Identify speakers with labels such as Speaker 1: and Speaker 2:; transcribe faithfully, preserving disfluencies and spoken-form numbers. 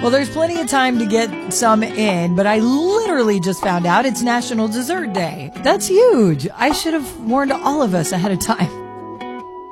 Speaker 1: Well, there's plenty of time to get some in, but I literally just found out it's National Dessert Day. That's huge. I should have warned all of us ahead of time.